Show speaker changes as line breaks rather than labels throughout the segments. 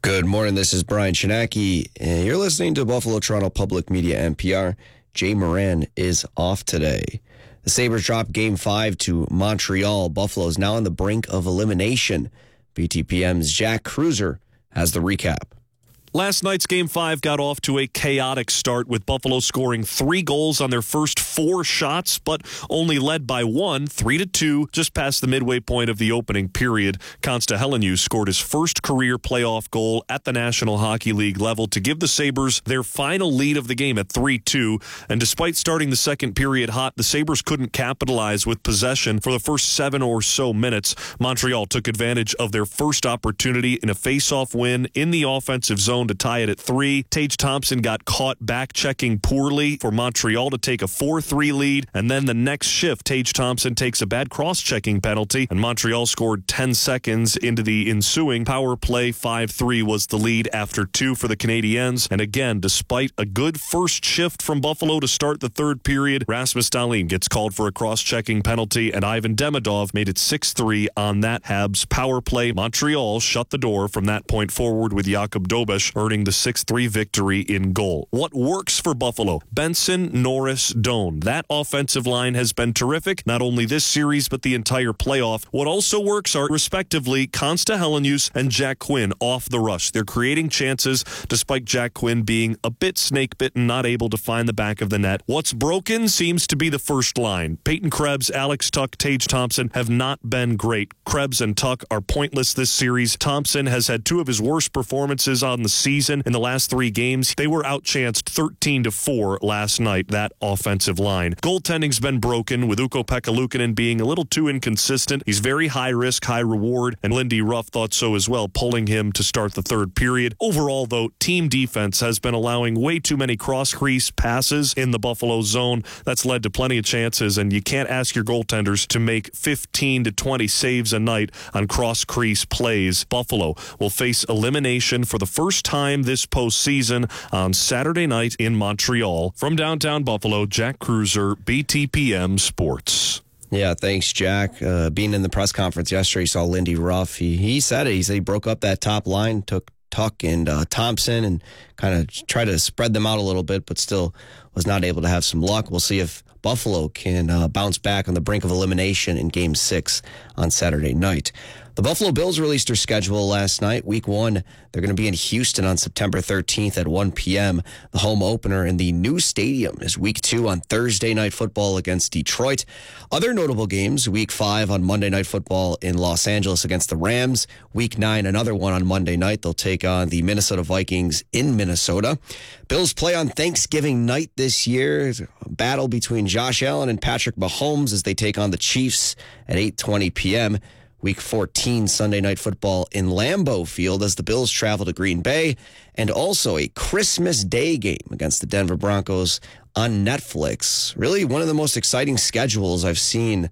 Good morning, this is Brian Chinaki, and you're listening to Buffalo Toronto Public Media NPR. Jay Moran is off today. The Sabres dropped Game 5 to Montreal. Buffalo is now on the brink of elimination. BTPM's Jack Cruiser has the recap.
Last night's Game 5 got off to a chaotic start with Buffalo scoring 3 goals on their first 4 shots, but only led by 1, 3-2, just past the midway point of the opening period. Konsta Helenius scored his first career playoff goal at the National Hockey League level to give the Sabres their final lead of the game at 3-2. And despite starting the second period hot, the Sabres couldn't capitalize with possession for the first 7 or so minutes. Montreal took advantage of their first opportunity in a face-off win in the offensive zone to tie it at 3. Tage Thompson got caught back-checking poorly for Montreal to take a 4-3 lead, and then the next shift, Tage Thompson takes a bad cross-checking penalty, and Montreal scored 10 seconds into the ensuing power play. 5-3 was the lead after 2 for the Canadiens, and again, despite a good first shift from Buffalo to start the third period, Rasmus Dahlin gets called for a cross-checking penalty, and Ivan Demidov made it 6-3 on that Habs power play. Montreal shut the door from that point forward with Jakub Dobeš earning the 6-3 victory in goal. What works for Buffalo? Benson, Norris, Doan. That offensive line has been terrific, not only this series, but the entire playoff. What also works are, respectively, Konsta Helenius and Jack Quinn off the rush. They're creating chances, despite Jack Quinn being a bit snake-bitten, not able to find the back of the net. What's broken seems to be the first line. Peyton Krebs, Alex Tuch, Tage Thompson have not been great. Krebs and Tuch are pointless this series. Thompson has had 2 of his worst performances on the season in the last 3 games. They were outchanced 13-4 last night, that offensive line. Goaltending's been broken, with Ukko-Pekka Luukkonen being a little too inconsistent. He's very high risk, high reward, and Lindy Ruff thought so as well, pulling him to start the third period. Overall, though, team defense has been allowing way too many cross-crease passes in the Buffalo zone. That's led to plenty of chances, and you can't ask your goaltenders to make 15 to 20 saves a night on cross-crease plays. Buffalo will face elimination for the first time this postseason on Saturday night in Montreal. From downtown Buffalo, Jack Cruiser, BTPM Sports.
Yeah, thanks, Jack. Being in the press conference yesterday, saw Lindy Ruff. He said it. He said he broke up that top line, took Tuch and Thompson and kind of tried to spread them out a little bit, but still was not able to have some luck. We'll see if Buffalo can bounce back on the brink of elimination in Game 6 on Saturday night. The Buffalo Bills released their schedule last night. Week 1, they're going to be in Houston on September 13th at 1 p.m. The home opener in the new stadium is Week 2 on Thursday Night Football against Detroit. Other notable games, Week 5 on Monday Night Football in Los Angeles against the Rams. Week 9, another one on Monday night. They'll take on the Minnesota Vikings in Minnesota. Bills play on Thanksgiving night this year. A battle between Josh Allen and Patrick Mahomes as they take on the Chiefs at 8:20 p.m. Week 14, Sunday Night Football in Lambeau Field as the Bills travel to Green Bay, and also a Christmas Day game against the Denver Broncos on Netflix. Really one of the most exciting schedules I've seen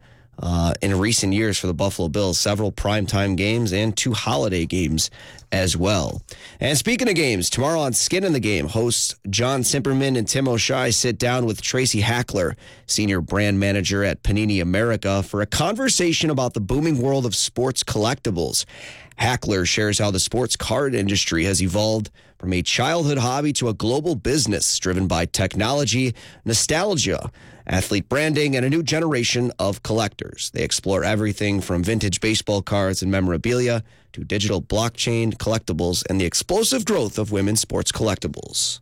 in recent years for the Buffalo Bills. Several primetime games and 2 holiday games as well. And speaking of games, tomorrow on Skin in the Game, hosts John Simperman and Tim O'Shea sit down with Tracy Hackler, senior brand manager at Panini America, for a conversation about the booming world of sports collectibles. Hackler shares how the sports card industry has evolved from a childhood hobby to a global business driven by technology, nostalgia, athlete branding, and a new generation of collectors. They explore everything from vintage baseball cards and memorabilia to digital blockchain collectibles and the explosive growth of women's sports collectibles.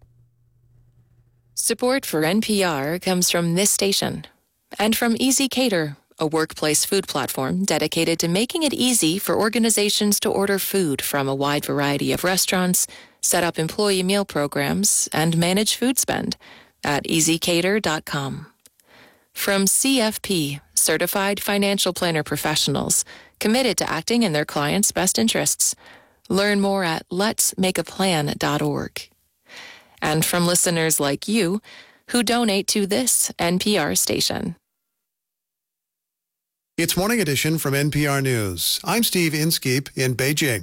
Support for NPR comes from this station and from Easy Cater, a workplace food platform dedicated to making it easy for organizations to order food from a wide variety of restaurants, set up employee meal programs, and manage food spend at easycater.com. From CFP, Certified Financial Planner Professionals, committed to acting in their clients' best interests. Learn more at letsmakeaplan.org. And from listeners like you who donate to this NPR station.
It's Morning Edition from NPR News. I'm Steve Inskeep in Beijing.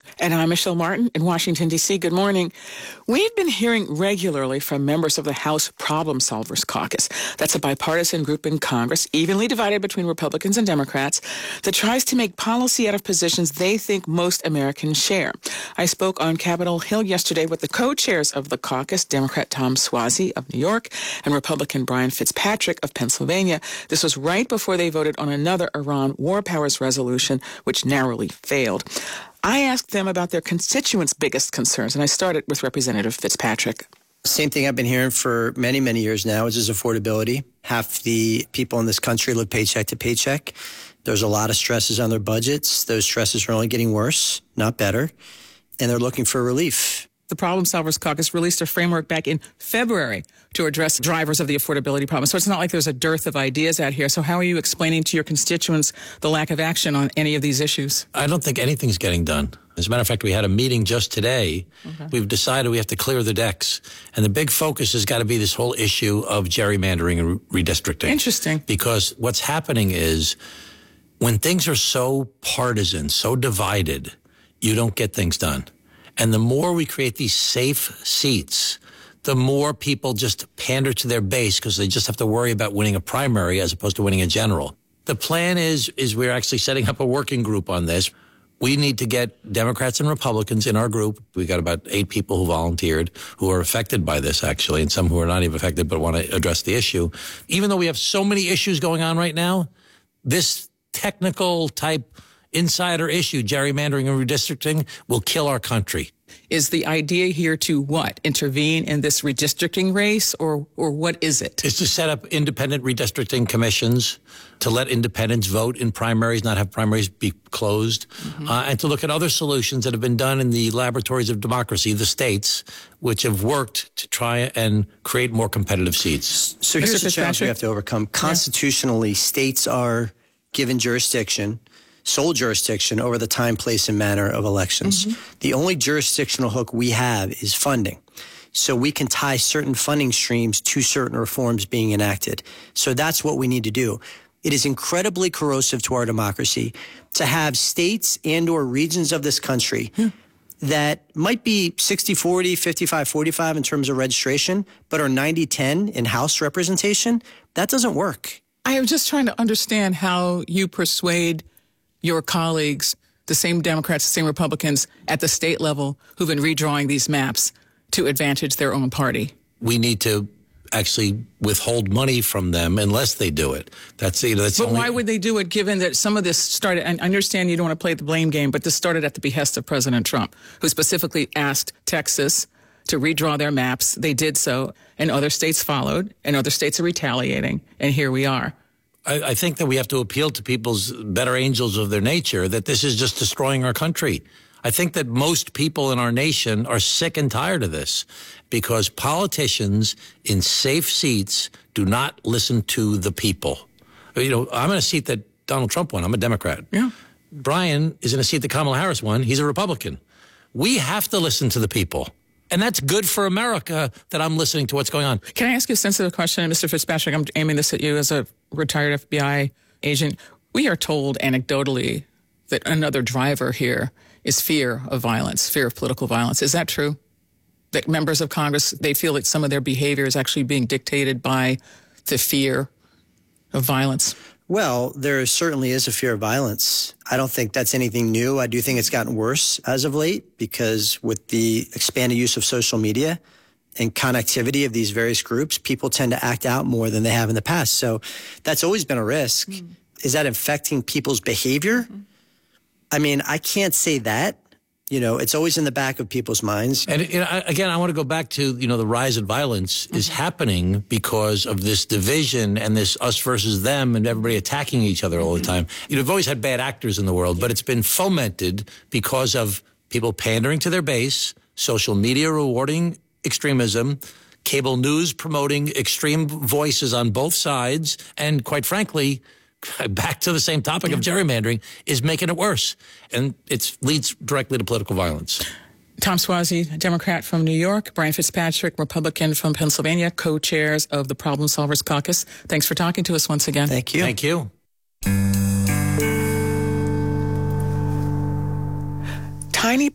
And I'm Michelle Martin in Washington, D.C. Good morning. We've been hearing regularly from members of the House Problem Solvers Caucus. That's a bipartisan group in Congress, evenly divided between Republicans and Democrats, that tries to make policy out of positions they think most Americans share. I spoke on Capitol Hill yesterday with the co-chairs of the caucus, Democrat Tom Suozzi of New York and Republican Brian Fitzpatrick of Pennsylvania. This was right before they voted on another Iran war powers resolution, which narrowly failed. I asked them about their constituents' biggest concerns, and I started with Representative Fitzpatrick.
Same thing I've been hearing for many, many years now, which is affordability. Half the people in this country live paycheck to paycheck. There's a lot of stresses on their budgets. Those stresses are only getting worse, not better, and they're looking for relief.
The Problem Solvers Caucus released a framework back in February to address drivers of the affordability problem. So it's not like there's a dearth of ideas out here. So how are you explaining to your constituents the lack of action on any of these issues?
I don't think anything's getting done. As a matter of fact, we had a meeting just today. Okay. We've decided we have to clear the decks. And the big focus has got to be this whole issue of gerrymandering and redistricting.
Interesting.
Because what's happening is when things are so partisan, so divided, you don't get things done. And the more we create these safe seats, the more people just pander to their base because they just have to worry about winning a primary as opposed to winning a general. The plan is we're actually setting up a working group on this. We need to get Democrats and Republicans in our group. We got about 8 people who volunteered who are affected by this, actually, and some who are not even affected but want to address the issue. Even though we have so many issues going on right now, this technical type insider issue, gerrymandering and redistricting, will kill our country.
Is the idea here to what? Intervene in this redistricting race, or what is it?
It's to set up independent redistricting commissions, to let independents vote in primaries, not have primaries be closed, and to look at other solutions that have been done in the laboratories of democracy, the states, which have worked to try and create more competitive seats.
So here's the challenge we have to overcome. Constitutionally, states are given jurisdiction, sole jurisdiction over the time, place, and manner of elections. The only jurisdictional hook we have is funding. So we can tie certain funding streams to certain reforms being enacted. So that's what we need to do. It is incredibly corrosive to our democracy to have states and or regions of this country that might be 60-40, 55-45 in terms of registration, but are 90-10 in House representation. That doesn't work.
I am just trying to understand how you persuade your colleagues, the same Democrats, the same Republicans at the state level who've been redrawing these maps to advantage their own party.
We need to actually withhold money from them unless they do it. That's
But why would they do it given that some of this started, and I understand you don't want to play the blame game, but this started at the behest of President Trump, who specifically asked Texas to redraw their maps. They did so, and other states followed, and other states are retaliating, and here we are.
I think that we have to appeal to people's better angels of their nature, that this is just destroying our country. I think that most people in our nation are sick and tired of this because politicians in safe seats do not listen to the people. You know, I'm in a seat that Donald Trump won. I'm a Democrat.
Yeah.
Brian is in a seat that Kamala Harris won. He's a Republican. We have to listen to the people. And that's good for America that I'm listening to what's going on.
Can I ask you a sensitive question, Mr. Fitzpatrick? I'm aiming this at you as a retired FBI agent. We are told anecdotally that another driver here is fear of violence, fear of political violence. Is that true? That members of Congress, they feel that some of their behavior is actually being dictated by the fear of violence?
Well, there certainly is a fear of violence. I don't think that's anything new. I do think it's gotten worse as of late because with the expanded use of social media and connectivity of these various groups, people tend to act out more than they have in the past. So that's always been a risk. Is that affecting people's behavior? I mean, I can't say that. You know, it's always in the back of people's minds.
And again, I want to go back to, the rise in violence is happening because of this division and this us versus them and everybody attacking each other all the time. We've always had bad actors in the world, but it's been fomented because of people pandering to their base, social media rewarding extremism, cable news promoting extreme voices on both sides, and quite frankly, back to the same topic of gerrymandering, is making it worse. And it leads directly to political violence.
Tom Suozzi, Democrat from New York, Brian Fitzpatrick, Republican from Pennsylvania, co-chairs of the Problem Solvers Caucus. Thanks for talking to us once again.
Thank you.
Thank you.
Tiny